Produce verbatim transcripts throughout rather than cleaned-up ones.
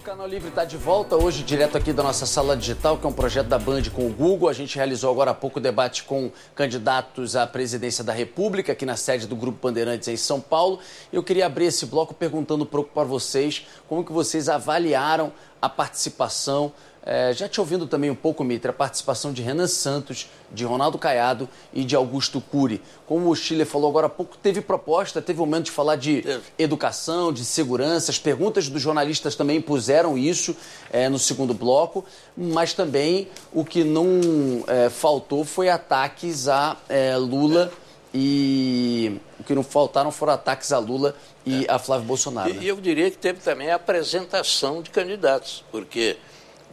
Canal Livre está de volta, hoje direto aqui da nossa sala digital, que é um projeto da Band com o Google. A gente realizou agora há pouco o debate com candidatos à presidência da República, aqui na sede do Grupo Bandeirantes em São Paulo. Eu queria abrir esse bloco perguntando um pouco para vocês como que vocês avaliaram a participação. É, já te ouvindo também um pouco, Mitre, a participação de Renan Santos, de Ronaldo Caiado e de Augusto Cury. Como o Schiller falou agora há pouco, teve proposta, teve um momento de falar de educação, de segurança. As perguntas dos jornalistas também puseram isso é, no segundo bloco, mas também o que não é, faltou foi ataques a é, Lula e... O que não faltaram foram ataques a Lula e é. a Flávio Bolsonaro. E né? eu diria que teve também a apresentação de candidatos, porque... O,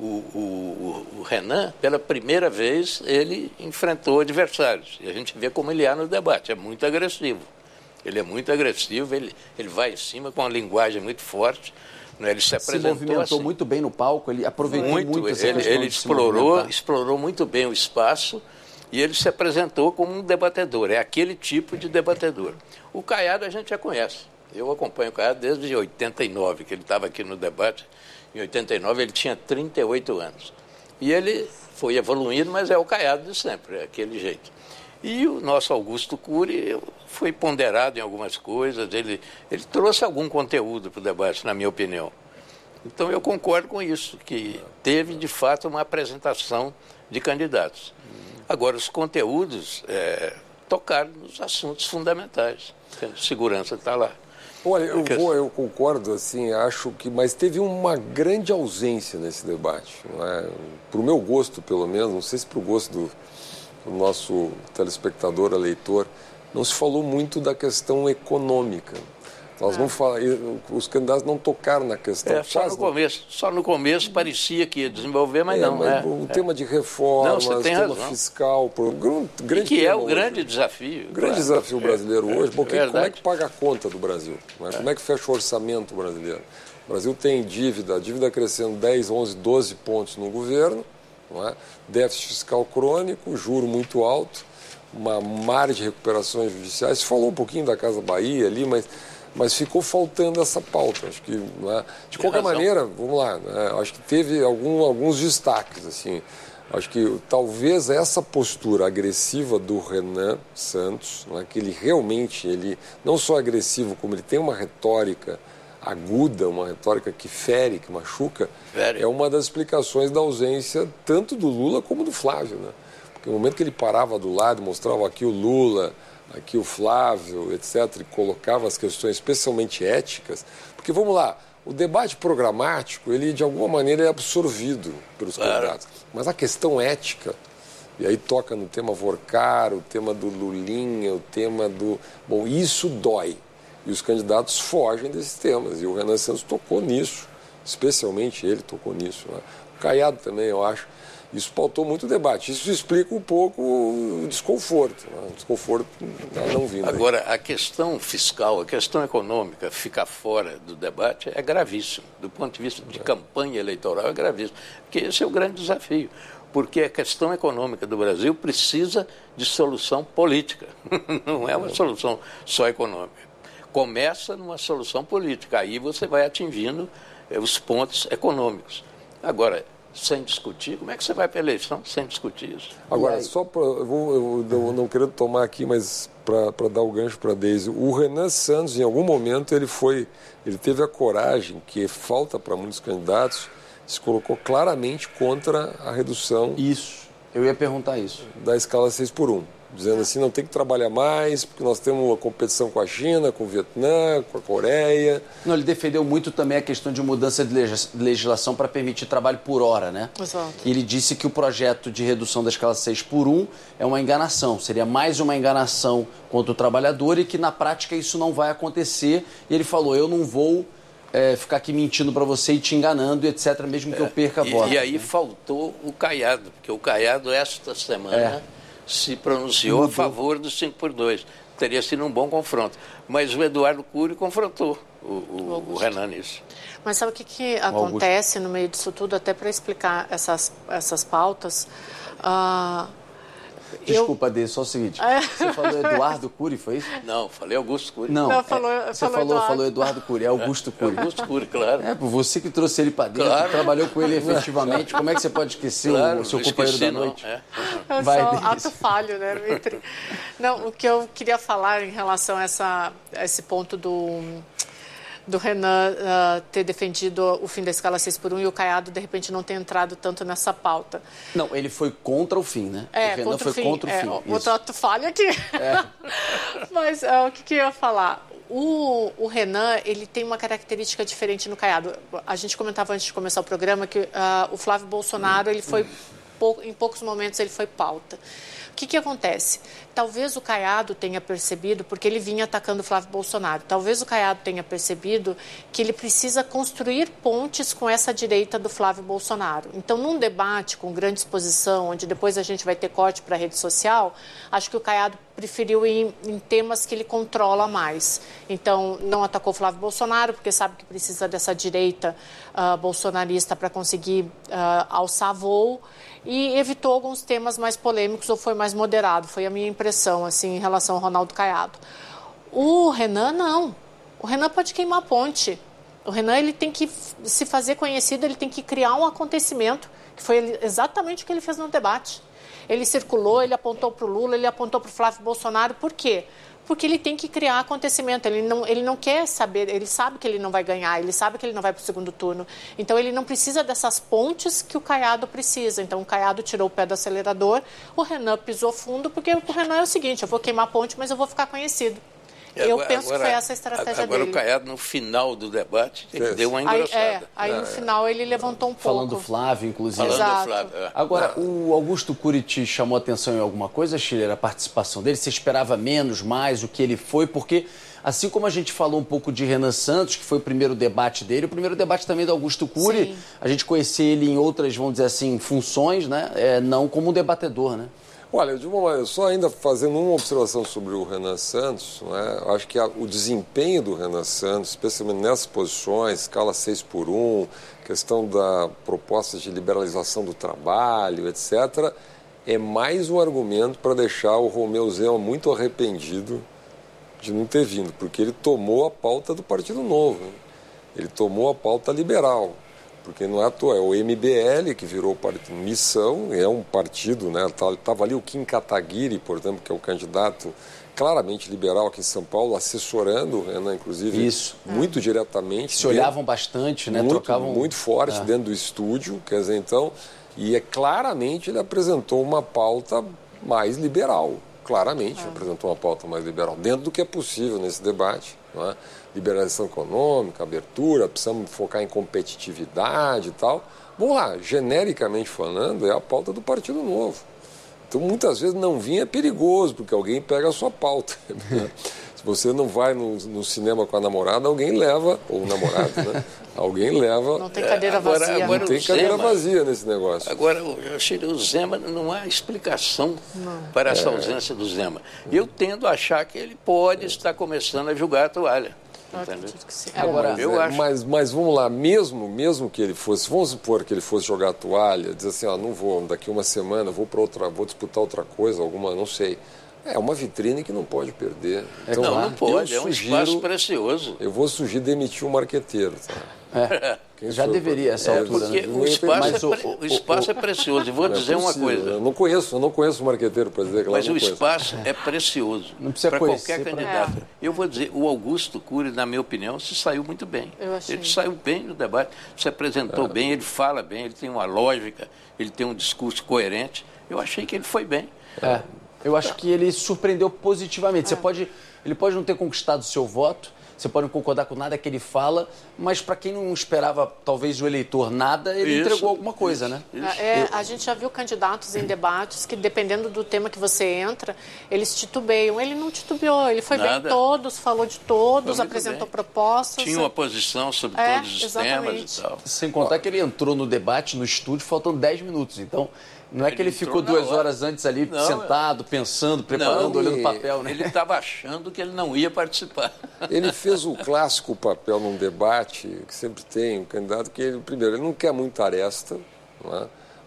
o, o Renan, pela primeira vez, ele enfrentou adversários. E a gente vê como ele é no debate, é muito agressivo. Ele é muito agressivo, ele, ele vai em cima com uma linguagem muito forte. Né? Ele se, se apresentou movimentou assim, muito bem no palco, ele aproveitou muito, muito essa ele, ele explorou, explorou muito bem o espaço e ele se apresentou como um debatedor, é aquele tipo de debatedor. O Caiado a gente já conhece. Eu acompanho o Caiado desde oitenta e nove, que ele estava aqui no debate. Em oitenta e nove ele tinha trinta e oito anos. E ele foi evoluindo, mas é o Caiado de sempre, é aquele jeito. E o nosso Augusto Cury foi ponderado em algumas coisas, ele, ele trouxe algum conteúdo para o debate, na minha opinião. Então eu concordo com isso, que teve de fato uma apresentação de candidatos. Agora, os conteúdos é, tocaram nos assuntos fundamentais. A segurança está lá. Olha, eu, vou, eu concordo, assim, acho que... Mas teve uma grande ausência nesse debate. Não é? Para o meu gosto, pelo menos, não sei se para o gosto do, do nosso telespectador, eleitor, não se falou muito da questão econômica. Nós ah. não fala, os candidatos não tocaram na questão. É, só no começo, só no começo parecia que ia desenvolver, mas é, não. Mas é, o é. tema de reformas, o tema razão. fiscal, o grande e que tema é o hoje. grande desafio. O grande claro. desafio brasileiro é, hoje, porque é como é que paga a conta do Brasil? Né? Como é que fecha o orçamento brasileiro? O Brasil tem dívida, a dívida crescendo dez, onze, doze pontos no governo, não é? Déficit fiscal crônico, juro muito alto, uma margem de recuperações judiciais. Se falou um pouquinho da Casa Bahia ali, mas... Mas ficou faltando essa pauta. Acho que, não é? De qualquer maneira, vamos lá, né? Acho que teve algum, alguns destaques. Assim. Acho que talvez essa postura agressiva do Renan Santos, não é? Que ele realmente, ele não só é agressivo, como ele tem uma retórica aguda, uma retórica que fere, que machuca, fere. É uma das explicações da ausência tanto do Lula como do Flávio. Né? Porque no momento que ele parava do lado, mostrava aqui o Lula... aqui o Flávio, etcétera, e colocava as questões especialmente éticas, porque, vamos lá, o debate programático, ele de alguma maneira é absorvido pelos claro. candidatos, mas a questão ética, e aí toca no tema Vorcar, o tema do Lulinha, o tema do... Bom, isso dói, e os candidatos fogem desses temas, e o Renan Santos tocou nisso, especialmente ele tocou nisso, né? O Caiado também, eu acho. Isso pautou muito o debate. Isso explica um pouco o desconforto. Né? O desconforto não vindo. Agora, a questão fiscal, a questão econômica, ficar fora do debate é gravíssimo. Do ponto de vista de é. campanha eleitoral, é gravíssimo. Porque esse é o grande desafio. Porque a questão econômica do Brasil precisa de solução política. Não é uma solução só econômica. Começa numa solução política. Aí você vai atingindo os pontos econômicos. Agora... sem discutir, como é que você vai para a eleição sem discutir isso? Agora, só para, eu, vou, eu não quero tomar aqui, mas para dar o gancho para a Deise, o Renan Santos, em algum momento, ele foi, ele teve a coragem, que falta para muitos candidatos, se colocou claramente contra a redução... Isso, eu ia perguntar isso. ...da escala seis por um. Dizendo assim, não tem que trabalhar mais, porque nós temos uma competição com a China, com o Vietnã, com a Coreia. Não, ele defendeu muito também a questão de mudança de legislação para permitir trabalho por hora, né? Exato. E ele disse que o projeto de redução da escala seis por um é uma enganação, seria mais uma enganação contra o trabalhador e que na prática isso não vai acontecer. E ele falou, eu não vou é, ficar aqui mentindo para você e te enganando, etcétera, mesmo que é, eu perca a e, voto. E aí faltou o Caiado, porque o Caiado esta semana... É. se pronunciou Mudou. a favor do cinco por dois. Teria sido um bom confronto. Mas o Eduardo Cury confrontou o, o, o Renan nisso. Mas sabe o que, que acontece no meio disso tudo, até para explicar essas, essas pautas? Uh, Desculpa, Dê, só o seguinte. Você falou Eduardo Cury, foi isso? Não, falei Augusto Cury. Não, Não é, falou, você falou falou Eduardo. falou Eduardo Cury, é Augusto Cury. Augusto Cury, claro. É, por você que trouxe ele para dentro, Claro. trabalhou com ele efetivamente. Como é que você pode esquecer Claro, o seu não companheiro esqueci, da não. noite? É. É Vai, só Denise. ato falho, né, Dmitry? Não, o que eu queria falar em relação a, essa, a esse ponto do, do Renan uh, ter defendido o fim da escala seis por um e o Caiado, de repente, não ter entrado tanto nessa pauta. Não, ele foi contra o fim, né? É, o Renan contra foi o fim. contra o é, fim. Outro isso. ato falho aqui. É. Mas uh, o que, que eu ia falar? O, o Renan, ele tem uma característica diferente no Caiado. A gente comentava antes de começar o programa que uh, o Flávio Bolsonaro, ele foi, pou, em poucos momentos, ele foi pauta. O que, que acontece? Talvez o Caiado tenha percebido, porque ele vinha atacando o Flávio Bolsonaro, talvez o Caiado tenha percebido que ele precisa construir pontes com essa direita do Flávio Bolsonaro. Então, num debate com grande exposição, onde depois a gente vai ter corte para a rede social, acho que o Caiado preferiu ir em, em temas que ele controla mais. Então, não atacou o Flávio Bolsonaro, porque sabe que precisa dessa direita uh, bolsonarista para conseguir uh, alçar voo, e evitou alguns temas mais polêmicos ou foi mais moderado. Foi a minha impressão, assim, em relação ao Ronaldo Caiado. O Renan, não. O Renan pode queimar a ponte. O Renan, ele tem que se fazer conhecido, ele tem que criar um acontecimento, que foi exatamente o que ele fez no debate. Ele circulou, ele apontou para o Lula, ele apontou para o Flávio Bolsonaro. Por quê? Porque ele tem que criar acontecimento, ele não, ele não quer saber, ele sabe que ele não vai ganhar, ele sabe que ele não vai para o segundo turno. Então, ele não precisa dessas pontes que o Caiado precisa. Então, o Caiado tirou o pé do acelerador, o Renan pisou fundo, porque o Renan é o seguinte, eu vou queimar a ponte, mas eu vou ficar conhecido. Agora, eu penso agora, que foi essa a estratégia agora dele. Agora o Caiado, no final do debate, ele Fez. deu uma Aí, engrossada. é, aí no final ele levantou um pouco. Falando do Flávio, inclusive. Falando Exato. do Flávio. é. Agora, o Augusto Cury te chamou a atenção em alguma coisa, Schiller, a participação dele? Você esperava menos, mais, o que ele foi? Porque, assim como a gente falou um pouco de Renan Santos, que foi o primeiro debate dele, o primeiro debate também do Augusto Cury, Sim. a gente conhecia ele em outras, vamos dizer assim, funções, né? É, não como um debatedor, né? Olha, de uma maneira, só ainda fazendo uma observação sobre o Renan Santos, né, acho que a, o desempenho do Renan Santos, especialmente nessas posições, escala seis por um, questão da proposta de liberalização do trabalho, etcétera, é mais um argumento para deixar o Romeu Zema muito arrependido de não ter vindo, porque ele tomou a pauta do Partido Novo, né? Ele tomou a pauta liberal. Porque não é à toa, é o M B L que virou partido Missão, é um partido, né? Estava ali o Kim Kataguiri, por exemplo, que é o candidato claramente liberal aqui em São Paulo, assessorando o Renan, inclusive, Isso. muito diretamente. Se dentro, olhavam bastante, né? muito, Trocavam... muito forte É. dentro do estúdio, quer dizer, então, e é claramente ele apresentou uma pauta mais liberal. Claramente É. apresentou uma pauta mais liberal, dentro do que é possível nesse debate, não é? Liberalização econômica, abertura, precisamos focar em competitividade e tal. Vamos lá, genericamente falando, é a pauta do Partido Novo. Então, muitas vezes não vir é perigoso, porque alguém pega a sua pauta. Se você não vai no, no cinema com a namorada, alguém leva, ou o namorado, né? Alguém leva. Não tem cadeira Agora- vazia. agora Não o tem cadeira Zema- vazia nesse negócio. Agora, eu achei que o Zema, não há explicação para essa ausência do Zema. Eu tendo a achar que ele pode estar começando a jogar a toalha. Eu Entendeu? acredito que sim. Agora, Mas, eu é, acho. mas, mas vamos lá, mesmo, mesmo que ele fosse, vamos supor que ele fosse jogar a toalha, dizer assim, ó, não vou, daqui uma semana vou para outra, vou disputar outra coisa, alguma, não sei. É uma vitrine que não pode perder. Então, não, não pode, eu é um sugiro- espaço precioso. Eu vou sugerir demitir o marqueteiro. Tá? É. Quem Já sou eu deveria pra- essa É, altura. porque né? o espaço, Mas é, o- pre- o espaço é precioso. E vou Não é dizer uma possível, coisa. Eu não conheço, eu não conheço o marqueteiro para dizer que lá Mas eu o não conheço. espaço é precioso Não precisa para conhecer qualquer pra- candidato. Eu vou dizer, o Augusto Cury, na minha opinião, se saiu muito bem. Eu achei. Ele saiu bem no debate, se apresentou bem, ele fala bem, ele tem uma lógica, ele tem um discurso coerente. Eu achei que ele foi bem. É, eu acho que ele surpreendeu positivamente. Você pode, ele pode não ter conquistado o seu voto, você pode não concordar com nada que ele fala, mas para quem não esperava, talvez, o eleitor nada, ele Isso, entregou alguma coisa, né? É, a gente já viu candidatos em debates que, dependendo do tema que você entra, eles titubeiam. Ele não titubeou, ele foi bem Nada. em todos, falou de todos, Foi muito apresentou bem. propostas. Tinha uma posição sobre É, todos os exatamente. temas e tal. Sem contar que ele entrou no debate, no estúdio, faltando dez minutos. Então, não é que ele Ele ficou entrou na duas hora. horas antes ali, Não, sentado, pensando, preparando, Não, olhando o e- papel, né? Ele estava achando que ele não ia participar. Ele fez o clássico papel num debate, que sempre tem, um candidato que, ele, primeiro, ele não quer muita aresta, não é?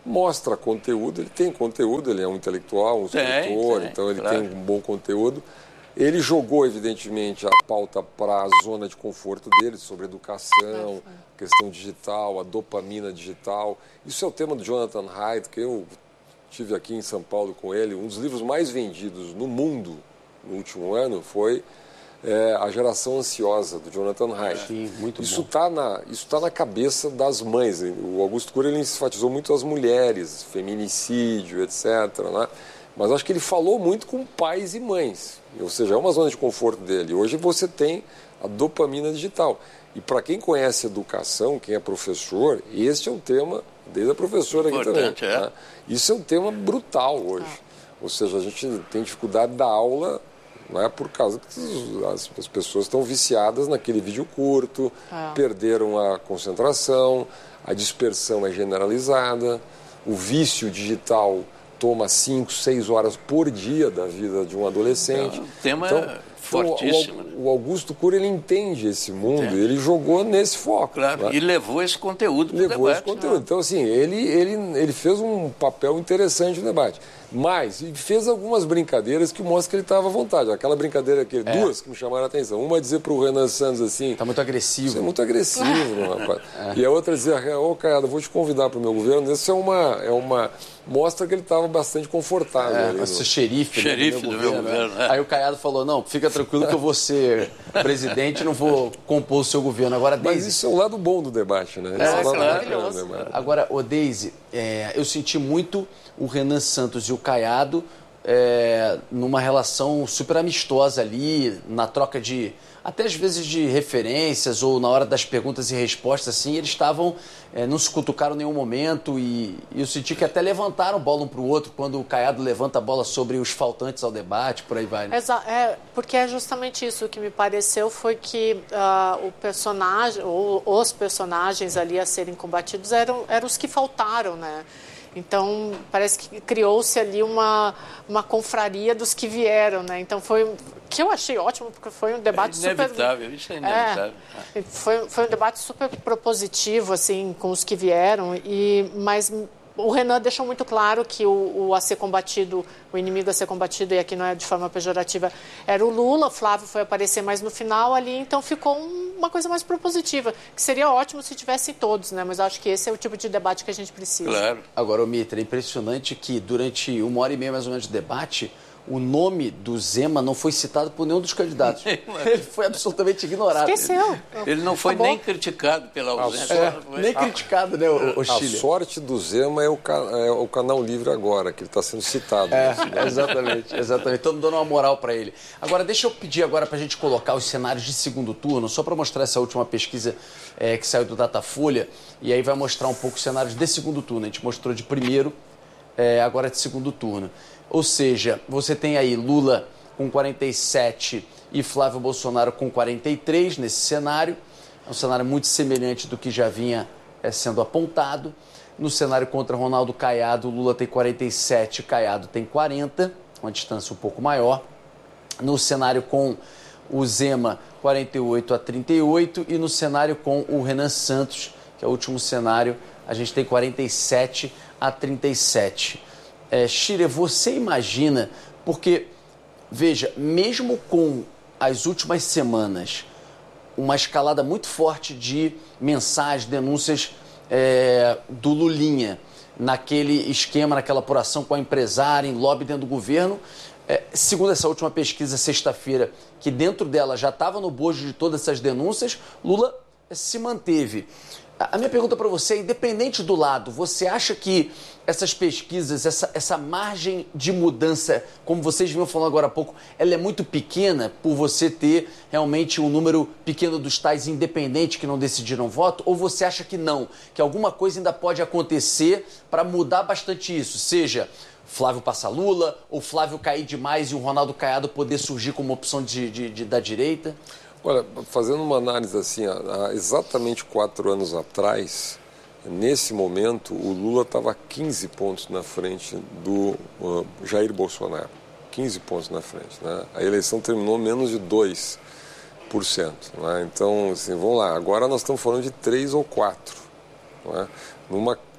mostra conteúdo, ele tem conteúdo, ele é um intelectual, um escritor, tem, então ele claro. tem um bom conteúdo. Ele jogou, evidentemente, a pauta para a zona de conforto dele, sobre educação, questão digital, a dopamina digital. Isso é o tema do Jonathan Haidt, que eu tive aqui em São Paulo com ele. Um dos livros mais vendidos no mundo no último ano foi é, A Geração Ansiosa, do Jonathan Haidt. Sim, muito isso bom. Tá na, isso está na cabeça das mães. O Augusto Cury ele enfatizou muito as mulheres, feminicídio, etcétera, né? Mas acho que ele falou muito com pais e mães, ou seja, é uma zona de conforto dele. Hoje você tem a dopamina digital. E para quem conhece educação, quem é professor, este é um tema, desde a professora aqui também. É. Né? Isso é um tema brutal hoje. Ah. Ou seja, a gente tem dificuldade da aula, não é por causa que as, as pessoas estão viciadas naquele vídeo curto, ah. perderam a concentração, a dispersão é generalizada, o vício digital toma cinco, seis horas por dia da vida de um adolescente. É um tema então, fortíssimo. Então, o, o Augusto Cury, ele entende esse mundo, e ele jogou nesse foco. Claro, né? E levou esse conteúdo para o debate. Levou esse conteúdo. Né? Então, assim, ele, ele, ele fez um papel interessante no debate. Mas fez algumas brincadeiras que mostram que ele estava à vontade. Aquela brincadeira, aqui, é. duas que me chamaram a atenção. Uma dizer para o Renan Santos assim... Está muito agressivo. Você é muito agressivo, meu rapaz. É. E a outra dizer, ô, oh, Caiado, vou te convidar para o meu governo. Isso é uma... É uma mostra que ele estava bastante confortável. É, ali, no... xerife, xerife do meu do governo. Meu governo é. Aí o Caiado falou, não, fica tranquilo que eu vou ser presidente e não vou compor o seu governo. Agora, Deise... Mas isso é o lado bom do debate, né? É, é, é maravilhoso. Debate. Agora, ô Deise, é, eu senti muito o Renan Santos e o Caiado é, numa relação super amistosa ali, na troca de, até às vezes de referências ou na hora das perguntas e respostas, assim, eles estavam, é, não se cutucaram em nenhum momento e, e eu senti que até levantaram bola um para o outro quando o Caiado levanta a bola sobre os faltantes ao debate, por aí vai. Né? Exa- é, porque é justamente isso o que me pareceu, foi que uh, o personagem, ou os personagens ali a serem combatidos eram, eram os que faltaram, né? Então, parece que criou-se ali uma, uma confraria dos que vieram, né? Então, foi que eu achei ótimo, porque foi um debate é inevitável, super... isso é inevitável. É, foi, foi um debate super propositivo, assim, com os que vieram, e, mas o Renan deixou muito claro que o, o a ser combatido, o inimigo a ser combatido, e aqui não é de forma pejorativa, era o Lula. O Flávio foi aparecer mais no final ali, então ficou um, uma coisa mais propositiva, que seria ótimo se tivessem todos, né? Mas acho que esse é o tipo de debate que a gente precisa. Claro. Agora, ô Mitra, é impressionante que durante uma hora e meia mais ou menos de debate, o nome do Zema não foi citado por nenhum dos candidatos. Ele foi absolutamente ignorado. Esqueceu. Ele não foi Acabou. nem criticado pela ausência. É, nem a, criticado, né, o, o Chile? A sorte do Zema é o, é o Canal Livre agora, que ele está sendo citado. É, né? exatamente, exatamente. Estamos dando uma moral para ele. Agora, deixa eu pedir agora para a gente colocar os cenários de segundo turno, só para mostrar essa última pesquisa é, que saiu do Datafolha, e aí vai mostrar um pouco os cenários de segundo turno. A gente mostrou de primeiro, é, agora de segundo turno. Ou seja, você tem aí Lula com quarenta e sete e Flávio Bolsonaro com quarenta e três nesse cenário. É um cenário muito semelhante do que já vinha é, sendo apontado. No cenário contra Ronaldo Caiado, Lula tem quarenta e sete, Caiado tem quarenta, uma distância um pouco maior. No cenário com o Zema, quarenta e oito a trinta e oito. E no cenário com o Renan Santos, que é o último cenário, a gente tem quarenta e sete a trinta e sete. É, Chile, você imagina, porque, veja, mesmo com as últimas semanas, uma escalada muito forte de mensagens, denúncias é, do Lulinha, naquele esquema, naquela apuração com a empresária, em lobby dentro do governo, é, segundo essa última pesquisa, sexta-feira, que dentro dela já estava no bojo de todas essas denúncias, Lula se manteve. A minha pergunta para você é, independente do lado, você acha que essas pesquisas, essa, essa margem de mudança, como vocês vinham falando agora há pouco, ela é muito pequena por você ter realmente um número pequeno dos tais independentes que não decidiram voto? Ou você acha que não, que alguma coisa ainda pode acontecer para mudar bastante isso? Seja Flávio passa Lula, ou Flávio cair demais e o Ronaldo Caiado poder surgir como opção de, de, de, da direita? Olha, fazendo uma análise assim, há exatamente quatro anos atrás, nesse momento, o Lula estava quinze pontos na frente do uh, Jair Bolsonaro. quinze pontos na frente. Né? A eleição terminou menos de dois por cento. Né? Então, assim, vamos lá, agora nós estamos falando de três ou quatro. Né? Numa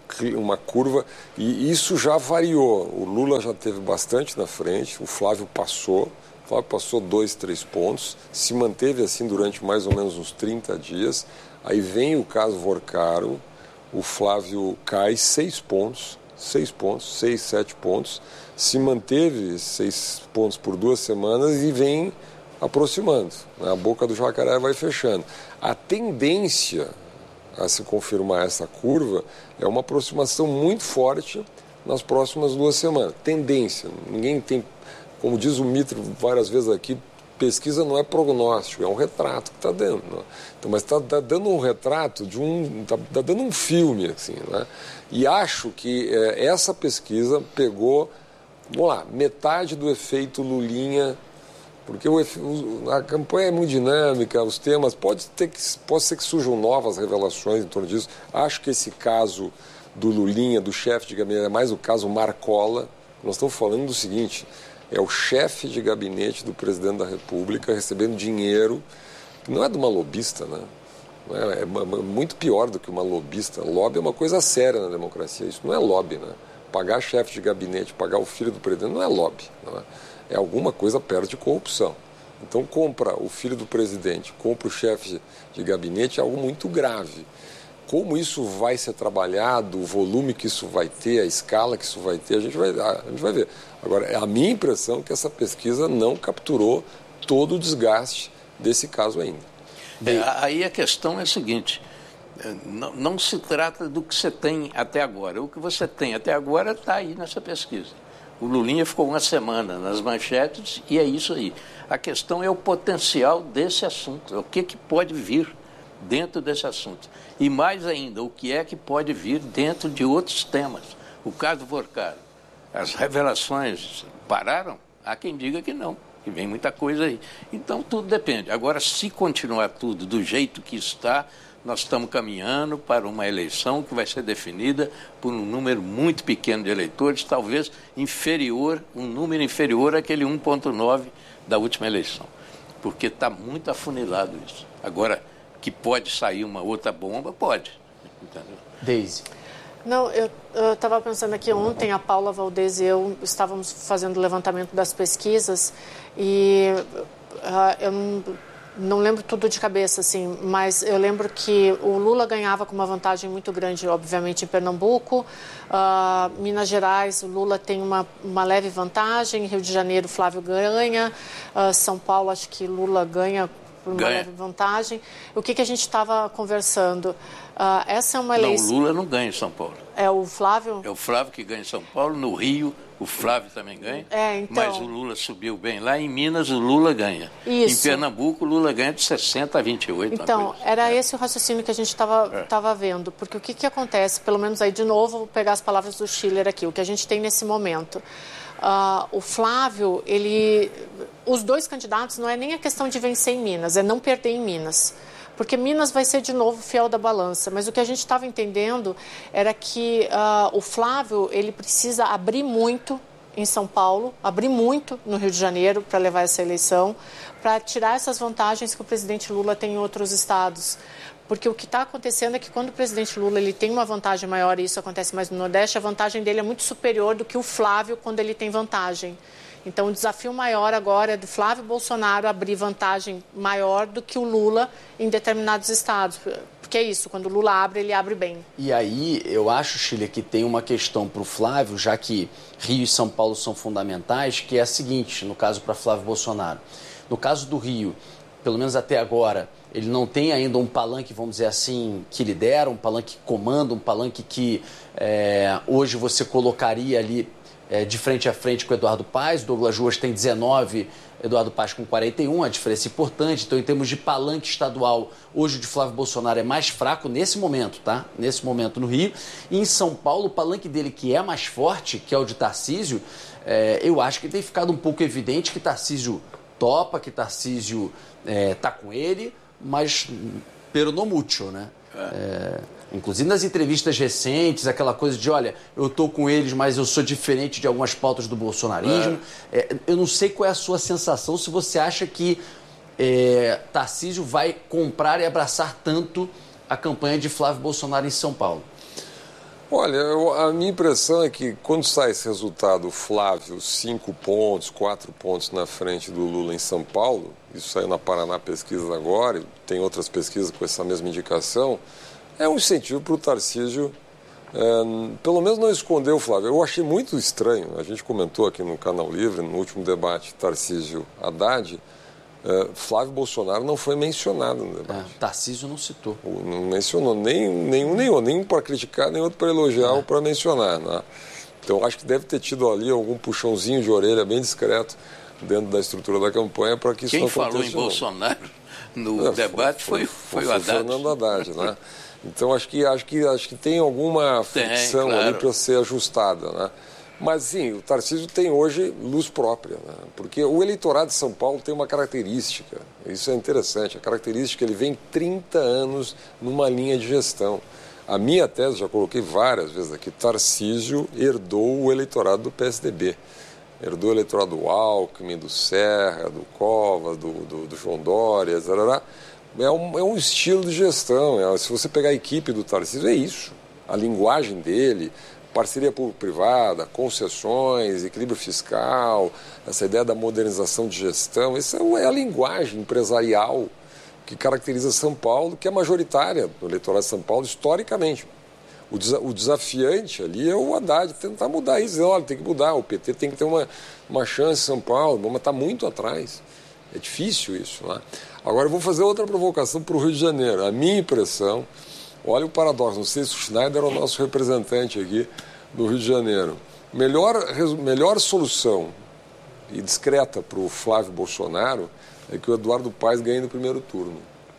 uma curva, e isso já variou. O Lula já teve bastante na frente, o Flávio passou, o Flávio passou dois, três pontos, se manteve assim durante mais ou menos uns trinta dias, aí vem o caso Vorcaro, o Flávio cai seis pontos, seis pontos, seis, sete pontos, se manteve seis pontos por duas semanas e vem aproximando, né? A boca do jacaré vai fechando. A tendência a se confirmar essa curva é uma aproximação muito forte nas próximas duas semanas. Tendência, ninguém tem, como diz o Mitro várias vezes aqui, pesquisa não é prognóstico, é um retrato que está dando. Né? Então, mas está tá dando um retrato de um, está tá dando um filme, assim, né? E acho que é, essa pesquisa pegou, vamos lá, metade do efeito Lulinha. Porque o, a campanha é muito dinâmica, os temas, pode, ter que, pode ser que surjam novas revelações em torno disso. Acho que esse caso do Lulinha, do chefe de gabinete, é mais o caso Marcola. Nós estamos falando do seguinte, é o chefe de gabinete do presidente da República recebendo dinheiro, que não é de uma lobista, né? É, é muito pior do que uma lobista. Lobby é uma coisa séria na democracia, isso não é lobby, né? Pagar chefe de gabinete, pagar o filho do presidente não é lobby, não é? É alguma coisa perto de corrupção. Então, compra o filho do presidente, compra o chefe de gabinete, é algo muito grave. Como isso vai ser trabalhado, o volume que isso vai ter, a escala que isso vai ter, a gente vai, a gente vai ver. Agora, é a minha impressão que essa pesquisa não capturou todo o desgaste desse caso ainda. É, aí a questão é a seguinte, não, não se trata do que você tem até agora. O que você tem até agora está aí nessa pesquisa. O Lulinha ficou uma semana nas manchetes e é isso aí. A questão é o potencial desse assunto, o que, que pode vir dentro desse assunto. E mais ainda, o que é que pode vir dentro de outros temas. O caso Vorcaro, as revelações pararam? Há quem diga que não, que vem muita coisa aí. Então tudo depende. Agora, se continuar tudo do jeito que está, nós estamos caminhando para uma eleição que vai ser definida por um número muito pequeno de eleitores, talvez inferior, um número inferior àquele um vírgula nove da última eleição, porque está muito afunilado isso. Agora, que pode sair uma outra bomba, pode. Entendeu? Deise. Não, eu estava pensando aqui ontem, a Paula Valdez e eu estávamos fazendo o levantamento das pesquisas e uh, eu não... Não lembro tudo de cabeça, assim, mas eu lembro que o Lula ganhava com uma vantagem muito grande, obviamente, em Pernambuco. Uh, Minas Gerais, o Lula tem uma, uma leve vantagem. Rio de Janeiro, Flávio ganha. Uh, São Paulo, acho que Lula ganha por uma ganha. leve vantagem. O que, que a gente estava conversando? Uh, essa é uma eleição... Não, o Lula não ganha em São Paulo. É o Flávio? É o Flávio que ganha em São Paulo. No Rio, o Flávio também ganha. É, então... Mas o Lula subiu bem. Lá em Minas, o Lula ganha. Isso. Em Pernambuco, o Lula ganha de sessenta a vinte e oito. Então, era é. esse o raciocínio que a gente estava é. vendo. Porque o que, que acontece, pelo menos aí de novo, vou pegar as palavras do Schiller aqui, o que a gente tem nesse momento. Uh, o Flávio, ele... Os dois candidatos não é nem a questão de vencer em Minas, é não perder em Minas. Porque Minas vai ser de novo fiel da balança. Mas o que a gente estava entendendo era que uh, o Flávio, ele precisa abrir muito em São Paulo, abrir muito no Rio de Janeiro para levar essa eleição, para tirar essas vantagens que o presidente Lula tem em outros estados. Porque o que está acontecendo é que quando o presidente Lula ele tem uma vantagem maior, e isso acontece mais no Nordeste, a vantagem dele é muito superior do que o Flávio quando ele tem vantagem. Então, o desafio maior agora é do Flávio Bolsonaro abrir vantagem maior do que o Lula em determinados estados. Porque é isso, quando o Lula abre, ele abre bem. E aí, eu acho, Chile, que tem uma questão para o Flávio, já que Rio e São Paulo são fundamentais, que é a seguinte, no caso para Flávio Bolsonaro. No caso do Rio, pelo menos até agora, ele não tem ainda um palanque, vamos dizer assim, que lidera, um palanque que comanda, um palanque que é, hoje você colocaria ali é, de frente a frente com o Eduardo Paes. Douglas Ruas tem dezenove, Eduardo Paes com quarenta e um, a diferença é importante. Então, em termos de palanque estadual, hoje o de Flávio Bolsonaro é mais fraco nesse momento, tá? Nesse momento no Rio. E em São Paulo, o palanque dele que é mais forte, que é o de Tarcísio, é, eu acho que tem ficado um pouco evidente que Tarcísio topa, que Tarcísio é, tá com ele, mas pero no mucho, né? É, inclusive nas entrevistas recentes, aquela coisa de, olha, eu tô com eles, mas eu sou diferente de algumas pautas do bolsonarismo. É. É, eu não sei qual é a sua sensação, se você acha que é, Tarcísio vai comprar e abraçar tanto a campanha de Flávio Bolsonaro em São Paulo. Olha, eu, a minha impressão é que quando sai esse resultado, Flávio, cinco pontos, quatro pontos na frente do Lula em São Paulo, isso saiu na Paraná Pesquisas agora, e tem outras pesquisas com essa mesma indicação, é um incentivo para o Tarcísio, é, pelo menos não esconder o Flávio. Eu achei muito estranho, a gente comentou aqui no Canal Livre, no último debate Tarcísio-Haddad, é, Flávio Bolsonaro não foi mencionado no debate. É, Tarcísio não citou. Não mencionou nem, nenhum, nenhum, nenhum para criticar, nem outro para elogiar é. ou para mencionar. Né? Então, acho que deve ter tido ali algum puxãozinho de orelha bem discreto dentro da estrutura da campanha para que isso Quem não aconteça. Quem falou em não. Bolsonaro no é, debate foi, foi, foi, foi o Haddad. Fernando Haddad, né? Então, acho que, acho que, acho que tem alguma fricção claro. ali para ser ajustada, né? Mas, sim, o Tarcísio tem hoje luz própria, né? Porque o eleitorado de São Paulo tem uma característica, isso é interessante, a característica ele vem trinta anos numa linha de gestão. A minha tese, já coloquei várias vezes aqui, Tarcísio herdou o eleitorado do P S D B. Herdou o eleitorado do Alckmin, do Serra, do Covas, do, do, do João Dória, etcétera. É um, é um estilo de gestão. É, se você pegar a equipe do Tarcísio, é isso. A linguagem dele, parceria público-privada, concessões, equilíbrio fiscal, essa ideia da modernização de gestão, essa é a linguagem empresarial que caracteriza São Paulo, que é majoritária no eleitorado de São Paulo historicamente. O, desa- o desafiante ali é o Haddad tentar mudar isso, dizer, olha, tem que mudar, o P T tem que ter uma, uma chance em São Paulo, mas está muito atrás. É difícil isso, né? Agora eu vou fazer outra provocação para o Rio de Janeiro. A minha impressão, olha o paradoxo, não sei se o Schneider é o nosso representante aqui do Rio de Janeiro. Melhor, melhor solução e discreta para o Flávio Bolsonaro é que o Eduardo Paes ganhe no primeiro turno.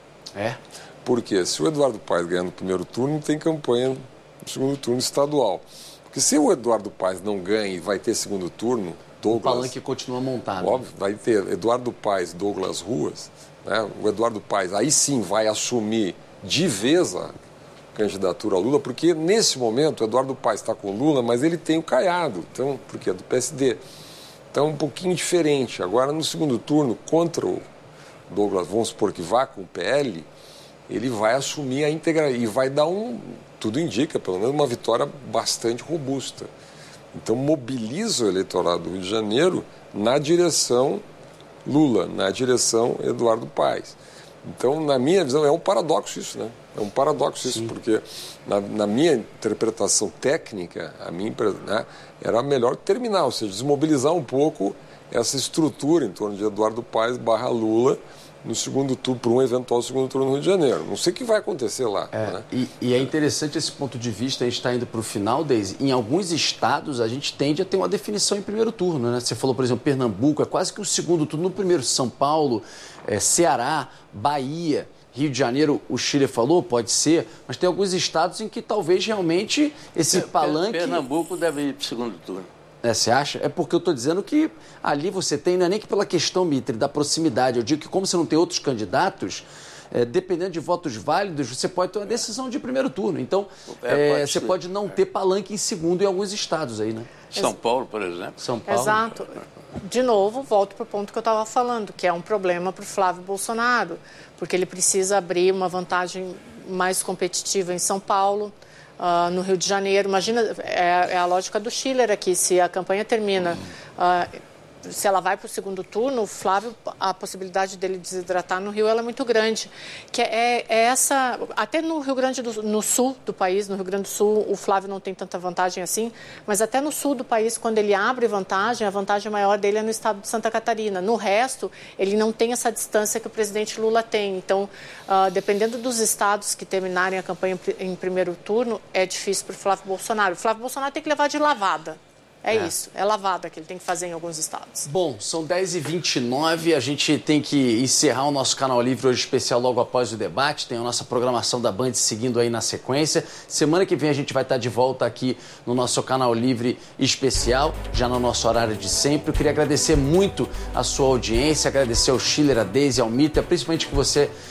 É? Por quê? Se o Eduardo Paes ganhar no primeiro turno, não tem campanha no segundo turno estadual. Porque se o Eduardo Paes não ganha e vai ter segundo turno, Douglas... O palanque continua montado. Óbvio, vai ter Eduardo Paes, Douglas Ruas, né? O Eduardo Paes aí sim vai assumir de vez a candidatura ao Lula, porque nesse momento o Eduardo Paes está com o Lula, mas ele tem o Caiado, então, porque é do P S D. Então, um pouquinho diferente. Agora, no segundo turno, contra o Douglas, vamos supor que vá com o P L, ele vai assumir a íntegra e vai dar um, tudo indica, pelo menos, uma vitória bastante robusta. Então, mobiliza o eleitorado do Rio de Janeiro na direção Lula, na direção Eduardo Paes. Então, na minha visão, é um paradoxo isso, né? É um paradoxo isso, Sim. porque na, na minha interpretação técnica, a minha, né, era melhor terminar, ou seja, desmobilizar um pouco essa estrutura em torno de Eduardo Paes barra Lula no segundo turno, para um eventual segundo turno no Rio de Janeiro. Não sei o que vai acontecer lá. É, né? e, e é interessante esse ponto de vista, a gente está indo para o final, Deise. Em alguns estados, a gente tende a ter uma definição em primeiro turno, né? Você falou, por exemplo, Pernambuco, é quase que o segundo turno. No primeiro, São Paulo, é, Ceará, Bahia, Rio de Janeiro, o Chile falou, pode ser, mas tem alguns estados em que talvez realmente esse é, palanque... Pernambuco deve ir para o segundo turno. É, você acha? É porque eu estou dizendo que ali você tem, não é nem que pela questão, Mitre, da proximidade. Eu digo que como você não tem outros candidatos, é, dependendo de votos válidos, você pode ter uma decisão de primeiro turno. Então, é, é, pode você ser. pode não ter palanque em segundo em alguns estados aí, né? São Paulo, por exemplo. São Paulo. Exato. De novo, volto para o ponto que eu estava falando, que é um problema para o Flávio Bolsonaro, porque ele precisa abrir uma vantagem mais competitiva em São Paulo. Uh, no Rio de Janeiro, imagina, é, é a lógica do Schiller aqui, se a campanha termina, uh, se ela vai para o segundo turno, o Flávio, a possibilidade dele desidratar no Rio ela é muito grande, que é, é essa, até no Rio Grande do no sul do país, no Rio Grande do Sul, o Flávio não tem tanta vantagem assim, mas até no sul do país, quando ele abre vantagem, a vantagem maior dele é no estado de Santa Catarina. No resto, ele não tem essa distância que o presidente Lula tem. Então, uh, dependendo dos estados que terminarem a campanha em primeiro turno, é difícil para o Flávio Bolsonaro. O Flávio Bolsonaro tem que levar de lavada. É, é isso, é lavada que ele tem que fazer em alguns estados. Bom, são dez e vinte e nove, a gente tem que encerrar o nosso Canal Livre hoje especial logo após o debate, tem a nossa programação da Band seguindo aí na sequência. Semana que vem a gente vai estar de volta aqui no nosso Canal Livre especial, já no nosso horário de sempre. Eu queria agradecer muito a sua audiência, agradecer ao Schiller, a Deise, ao Mita, principalmente que você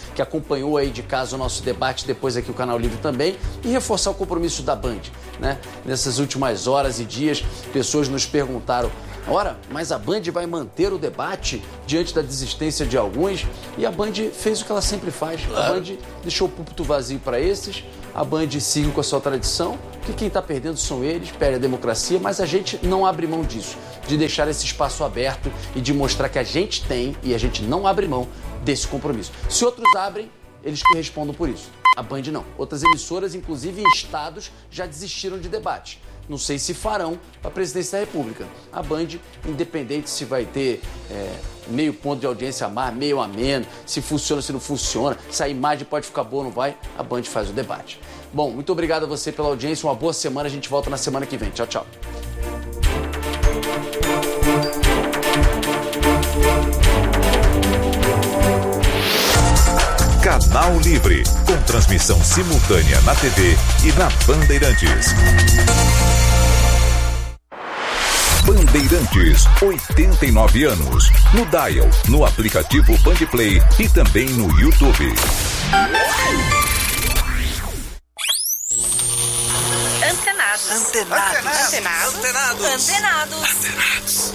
que acompanhou aí de casa o nosso debate, depois aqui o Canal Livre também, e reforçar o compromisso da Band, né? Nessas últimas horas e dias, pessoas nos perguntaram: ora, mas a Band vai manter o debate diante da desistência de alguns? E a Band fez o que ela sempre faz. A Band deixou o púlpito vazio para esses, a Band siga com a sua tradição, que quem está perdendo são eles, perde a democracia, mas a gente não abre mão disso, de deixar esse espaço aberto e de mostrar que a gente tem e a gente não abre mão desse compromisso. Se outros abrem, eles que respondam por isso. A Band não. Outras emissoras, inclusive em estados, já desistiram de debate. Não sei se farão para a presidência da República. A Band, independente se vai ter é, meio ponto de audiência a mais, meio a menos, se funciona, se não funciona, se a imagem pode ficar boa ou não vai, a Band faz o debate. Bom, muito obrigado a você pela audiência, uma boa semana, a gente volta na semana que vem. Tchau, tchau. Canal Livre, com transmissão simultânea na T V e na Bandeirantes. Bandeirantes, oitenta e nove anos. No Dial, no aplicativo Bandplay e também no YouTube. Antenados. Antenados. Antenados. Antenados. Antenados. Antenados.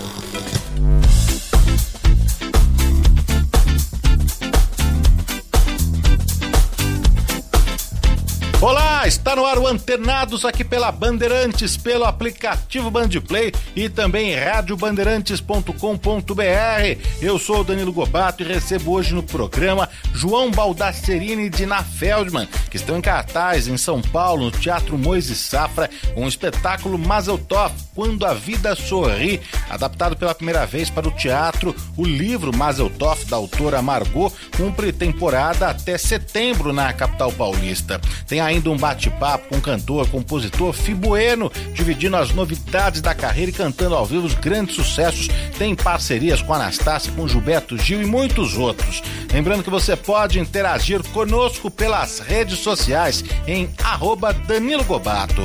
Olá, está no ar o Antenados aqui pela Bandeirantes, pelo aplicativo Bandplay e também rádio bandeirantes ponto com ponto b r. Eu sou o Danilo Gobato e recebo hoje no programa João Baldasserini e Dina Feldman, que estão em cartaz em São Paulo, no Teatro Moisés Safra, com o espetáculo Mazel Tov, Quando a Vida Sorri, adaptado pela primeira vez para o teatro. O livro Mazel Tov, da autora Margot, cumpre temporada até setembro na capital paulista. Tem ainda um bate-papo com o cantor, compositor Fi Bueno, dividindo as novidades da carreira e cantando ao vivo os grandes sucessos. Tem parcerias com Anastácia, com Gilberto Gil e muitos outros. Lembrando que você pode interagir conosco pelas redes sociais em arroba Danilo Gobato.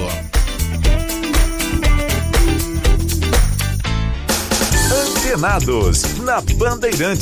Antenados, na Bandeirantes.